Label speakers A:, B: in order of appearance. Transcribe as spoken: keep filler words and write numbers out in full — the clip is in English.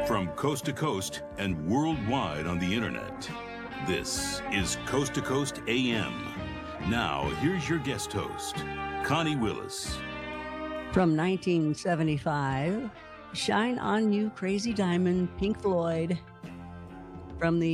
A: From coast to coast and worldwide on the internet, this is Coast to Coast A M. Now, here's your guest host, Connie Willis.
B: From nineteen seventy-five, Shine On You, Crazy Diamond, Pink Floyd. From the